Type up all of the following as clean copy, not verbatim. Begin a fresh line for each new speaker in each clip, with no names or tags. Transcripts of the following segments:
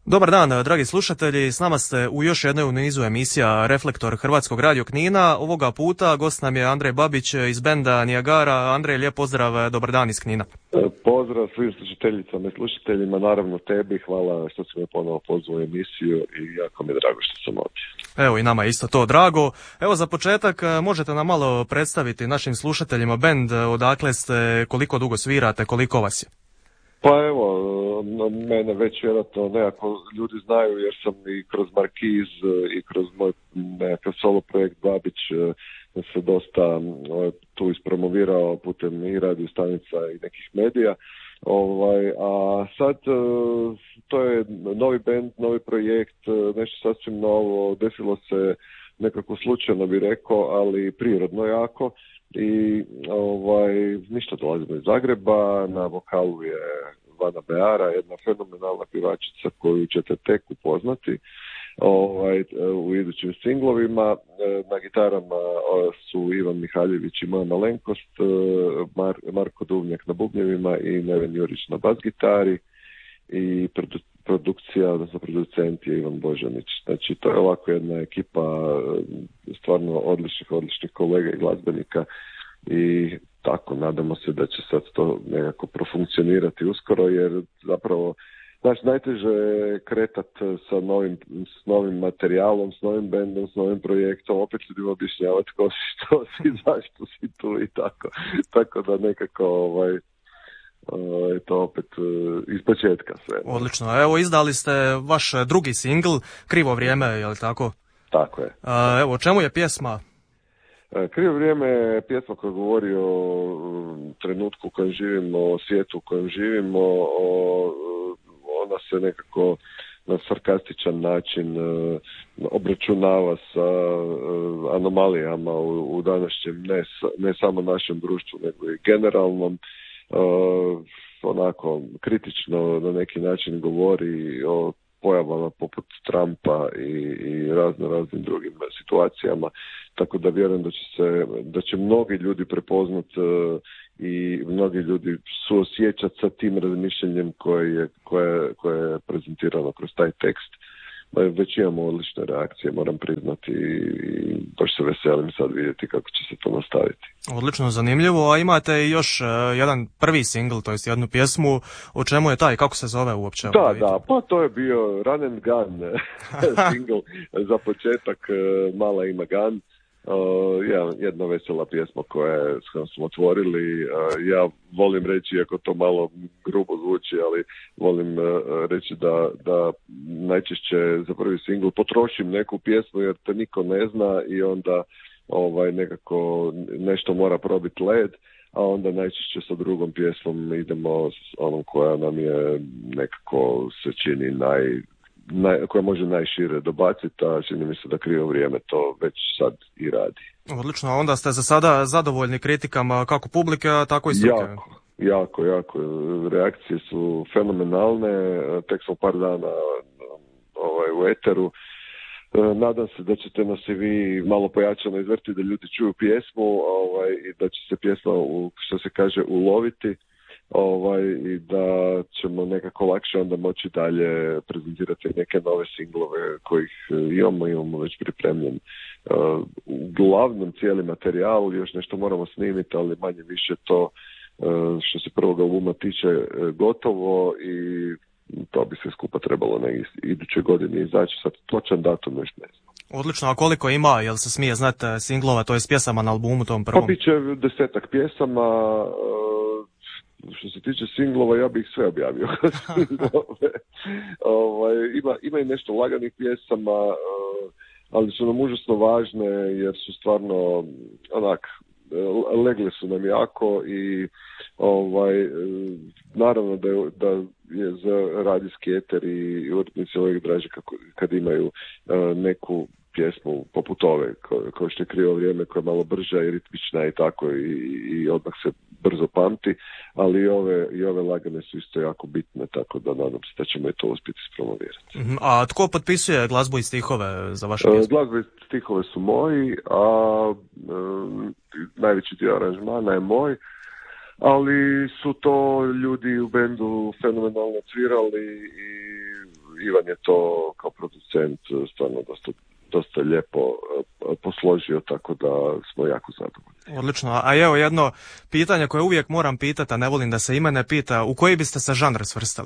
Dobar dan, dragi slušatelji. S nama ste u još jednoj u nizu emisija Reflektor Hrvatskog radio Knina. Ovoga puta gost nam je Andrej Babić iz benda Niagara. Andrej, lijep pozdrav, dobar dan iz Knina.
Pozdrav svim slušateljicama i slušateljima, naravno tebi. Hvala što si me ponovo pozvao u emisiju i jako mi je drago što sam ovdje.
Evo i nama isto to drago. Evo za početak možete nam malo predstaviti našim slušateljima bend, odakle ste, koliko dugo svirate, koliko vas je?
Pa evo, mene već vjerojatno nekako ljudi znaju jer sam i kroz Markiz i kroz moj nekakav solo projekt Babić se dosta tu ispromovirao putem i radio stanica i nekih medija. A sad to je novi bend, novi projekt, nešto sasvim novo, desilo se nekako slučajno bi rekao, ali prirodno jako. I ništa, dolazimo iz Zagreba, na vokalu je Vana Beara, jedna fenomenalna pjevačica koju ćete tek upoznati u idućim singlovima. Na gitarama su Ivan Mihaljević i moja malenkost, Marko Duvnjak na bubnjevima i Neven Jurić na bas gitari i produkcija, odnosno producent je Ivan Božanić. Znači to je ovako jedna ekipa stvarno odličnih kolega i glazbenika i tako nadamo se da će sad to nekako profunkcionirati uskoro, jer zapravo najteže je kretat s novim materijalom, s novim bendom, s novim projektom, opet ljudima objašnjavati ko si, što si, zašto si tu i tako. Tako da nekako je to opet iz početka sve.
Odlično. Evo, izdali ste vaš drugi singl, Krivo vrijeme, je li tako?
Tako je.
Evo, o čemu je pjesma?
Krivo vrijeme je pjesma koja govori o trenutku u kojem živimo, o svijetu u kojem živimo, ona se nekako na sarkastičan način obračunava sa anomalijama u današnjem, ne samo našem društvu, nego i generalnom. Onako kritično na neki način govori o pojavama poput Trumpa i raznim drugim situacijama, tako da vjerujem da će mnogi ljudi prepoznat i mnogi ljudi suosjećati sa tim razmišljanjem koje je prezentirano kroz taj tekst. Već imamo odlične reakcije, moram priznati, i baš se veselim sad vidjeti kako će se to nastaviti.
Odlično, zanimljivo, a imate još jedan prvi singl, to jest jednu pjesmu, o čemu je taj, kako se zove uopće?
Da, pa to je bio Run and Gun singl za početak, Mala ima gun. Jedna vesela pjesma s kojom smo otvorili. Ja volim reći, iako to malo grubo zvuči, ali volim reći da najčešće za prvi singl potrošim neku pjesmu jer te niko ne zna i onda nekako nešto mora probiti led, a onda najčešće sa drugom pjesmom idemo s onom koja nam je nekako se čini koja može najšire dobaciti, a čini mi se da Krivo vrijeme to već sad i radi.
Odlično, a onda ste za sada zadovoljni kritikama kako publike, tako i struke?
Jako. Reakcije su fenomenalne, tek smo par dana u eteru. Nadam se da ćete nas i vi malo pojačano izvrti da ljudi čuju pjesmu i da će se pjesma, što se kaže, uloviti. I da ćemo nekako lakše onda moći dalje prezentirati neke nove singlove kojih imamo već pripremljen. Uglavnom cijeli materijal, još nešto moramo snimiti, ali manje više to što se prvog albuma tiče gotovo i to bi se skupa trebalo iduće godine izaći, sad točan datum još ne znam.
Odlično, a koliko ima, jel se smije znati singlova, to je pjesama na albumu tom prvom?
Pa bit će 10 pjesama. Što se tiče singlova, ja bih sve objavio. Ima i nešto laganih pjesama, ali su nam užasno važne jer su stvarno legle su nam jako i naravno da je za radijski eter i urednici uvijek draže kad imaju neku pjesmu poput ove, kao što je Krivo vrijeme, koja je malo brža i ritmična i tako i odmah se brzo pamti, ali i ove lagane su isto jako bitne, tako da nadam se da ćemo i to uspjeti ispromovirati.
A tko potpisuje glazbu i stihove za vaše pjesme?
Glazbu i stihove su moji, a najveći dio aranžmana je moj, ali su to ljudi u bendu fenomenalno svirali i Ivan je to kao producent stvarno dosta lijepo posložio, tako da smo jako zadovoljni.
Odlično. A evo jedno pitanje koje uvijek moram pitati, a ne volim da se i mene pita, u koji biste se žanr svrstali?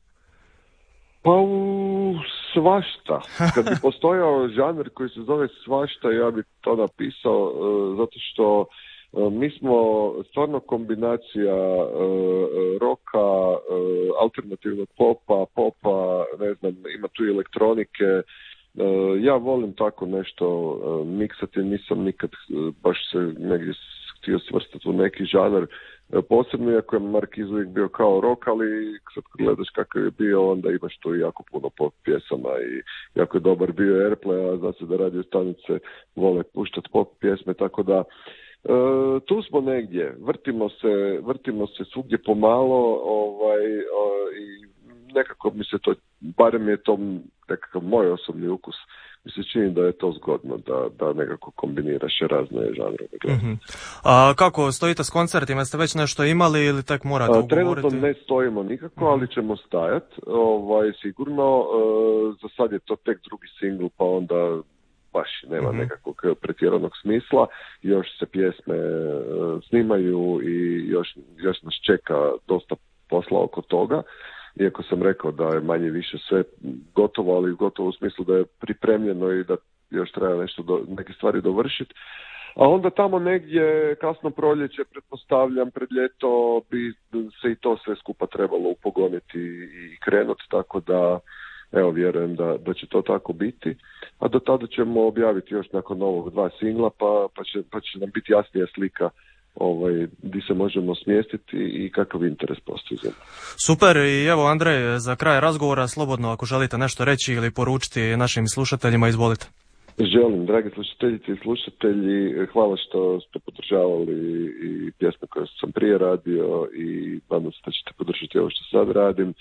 Pa u svašta. Kad bi postojao žanr koji se zove svašta, ja bi to napisao, zato što mi smo stvarno kombinacija roka, alternativnog popa, ne znam, ima tu i elektronike. Ja volim tako nešto miksati, nisam nikad baš se negdje htio svrstati u neki žanr posebno, iako je Markiz uvijek bio kao rock, ali sad kad gledaš kakav je bio, onda imaš tu jako puno pop pjesama i jako je dobar bio Airplay, a zna se da radio stanice vole puštati pop pjesme, tako da tu smo negdje, vrtimo se svugdje pomalo, i nekako mi se to, barem je to nekakav moj osobni ukus, mi se čini da je to zgodno, da nekako kombiniraš razne žanrove.
Mm-hmm. A kako stojite s koncertima? Ste već nešto imali ili tek morate ugovoriti?
Trenutno ne stojimo nikako, ali ćemo stajati, sigurno. Za sad je to tek drugi singl, pa onda baš nema nekakvog pretjeranog smisla. Još se pjesme snimaju i još nas čeka dosta posla oko toga. Iako sam rekao da je manje više sve gotovo, ali gotovo u smislu da je pripremljeno i da još treba neke stvari dovršiti. A onda tamo negdje kasno proljeće, pretpostavljam, pred ljeto bi se i to sve skupa trebalo upogoniti i krenuti, tako da evo vjerujem da će to tako biti. A do tada ćemo objaviti još nakon ovog 2 singla, pa će nam biti jasnija slika gdje se možemo smjestiti i kakav interes postoji za nas.
Super, i evo Andrej, za kraj razgovora slobodno ako želite nešto reći ili poručiti našim slušateljima, izvolite.
Želim, dragi slušateljice i slušatelji, hvala što ste podržavali i pjesme koje sam prije radio i nadam se da ćete podržati ovo što sad radim.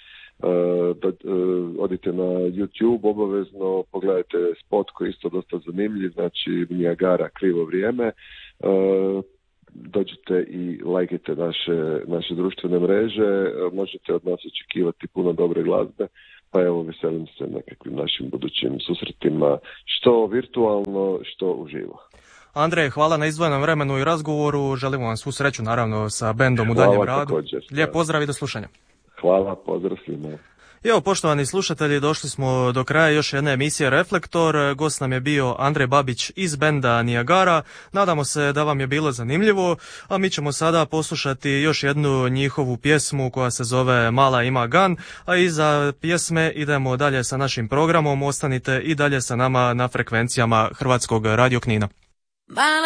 Odite na YouTube obavezno, pogledajte spot koji je isto dosta zanimljiv, znači Niagara krivo vrijeme. Dođite i lajkajte naše društvene mreže, možete od nas očekivati puno dobre glazbe, pa evo veselim se nekakvim našim budućim susretima, što virtualno, što uživo.
Andrej, hvala na izdvojenom vremenu i razgovoru, želimo vam svu sreću naravno sa bendom u daljem radu.
Također.
Lijep pozdrav i do slušanja.
Hvala, pozdrav svima.
Evo, poštovani slušatelji, došli smo do kraja još jedne emisije Reflektor. Gost nam je bio Andrej Babić iz benda Niagara. Nadamo se da vam je bilo zanimljivo, a mi ćemo sada poslušati još jednu njihovu pjesmu koja se zove Mala ima gan, a iza pjesme idemo dalje sa našim programom. Ostanite i dalje sa nama na frekvencijama Hrvatskog radio Knina.